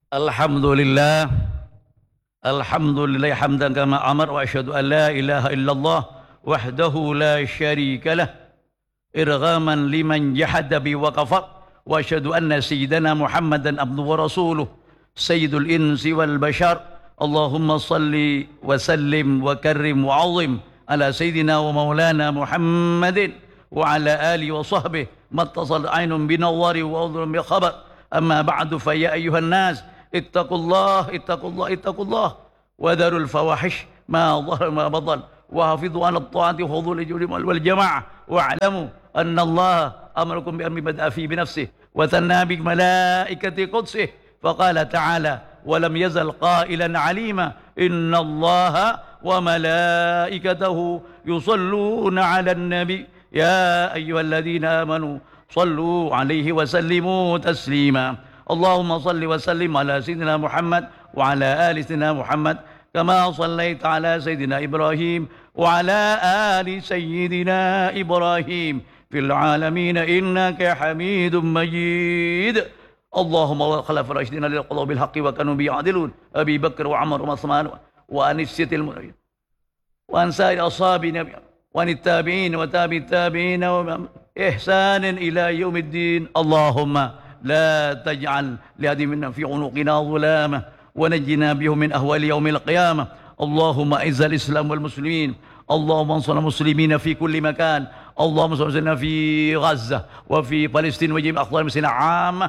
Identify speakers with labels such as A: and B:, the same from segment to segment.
A: Alhamdulillah, alhamdulillah hamdan kama amar wa asyhadu an la ilaha illallah wahdahu la syarika lah irghaman liman jahada bi wa kafar wa asyhadu anna sayyidana Muhammadan abduhu wa rasuluh sayyidul insi wal bashar. Allahumma salli wa sallim wa karrim wa azim ala sayyidina wa maulana Muhammadin wa ala alihi wa sahbihi mattasal aynun binawari wa udhun bi khabar. Amma ba'du fa ya ayyuhan nas ittaqullah ittaqullah ittaqullah wa dharul fawahish ma dhahara ma batal wa hafidhu ala at-ta'ati wa hudhul ijri wal jama'ah wa a'lamu anna Allah amarakum bi amri bada'a fi binafsihi wa thanna bi malaikati qudsih faqala ta'ala wa lam yazal qailan 'alima inna Allah wa malaikatahu yusalluna 'alan nabi ya ayyuhalladhina amanu sallu 'alaihi wa sallimu taslima. اللهم صل وسلم على سيدنا محمد وعلى آل سيدنا محمد كما صليت على سيدنا إبراهيم وعلى آل سيدنا إبراهيم في العالمين إنك حميد مجيد. اللهم خلف الراشدين للقضاء بالحق وكانوا بيعدلون أبي بكر وعمر وعثمان وعن الست المؤمنين وعن سائر أصحاب النبي وعن التابعين وتابع التابعين وإحسان إلى يوم الدين. اللهم لا تجعل لهذه منا في عنقنا ظلامة ونجنا به من أهوال يوم القيامة. اللهم أعز الإسلام والمسلمين، اللهم انصر المسلمين في كل مكان، اللهم انصرنا في غزة وفي فلسطين وجميع أقطار المسلمين عامة.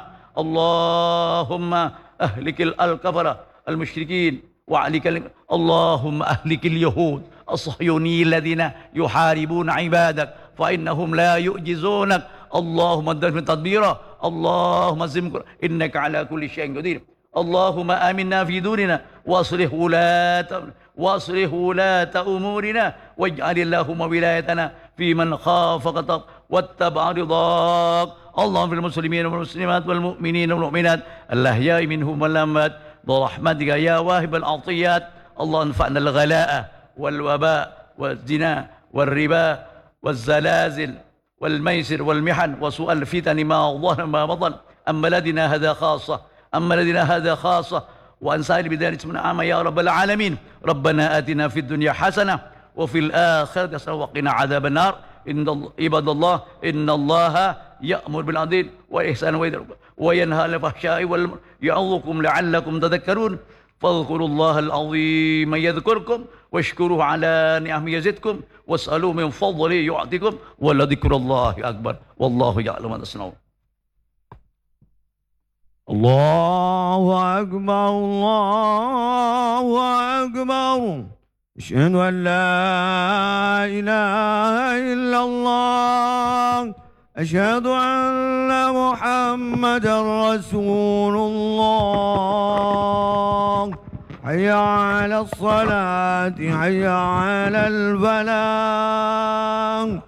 A: اللهم أهلك الكفرة المشركين اللهم أهلك اليهود الصهيونيين الذين يحاربون عبادك فإنهم لا يؤجزونك. اللهم ادرك تدبيره، اللهم زم إنك على كل شيء قدير. اللهم آمنا في دوننا واصلح ولاة أمورنا واجعل اللهم ولايتنا في من خافك واتبع رضاك. اللهم في المسلمين والمسلمات والمؤمنين والمؤمنات الأحياء منهم والأموات برحمتك يا واهب العطيات. اللهم انفعنا الغلاء والوباء والزنا والربا والزلازل والميسر والمحن وسوء الفتن ما ظهر ما بطن. أما بلدنا هذا خاصة وأن سائر بذلك من عامة يا رب العالمين. ربنا آتنا في الدنيا حسنة وفي الآخرة حسنة وقنا عذاب النار. عباد الله إن الله يأمر بالعدل والإحسان وينهى عن الفحشاء والمنكر يعظكم لعلكم تذكرون. فاذكروا الله العظيم يذكركم واشكروه على نعمه يزدكم واسألوه من فضله يعطيكم ولذكر الله أكبر والله يعلم ما تصنعون.
B: الله أكبر الله أكبر أشهد أن لا إله إلا الله أشهد أن محمدا رسول الله. حي على الصلاة حي على الفلاح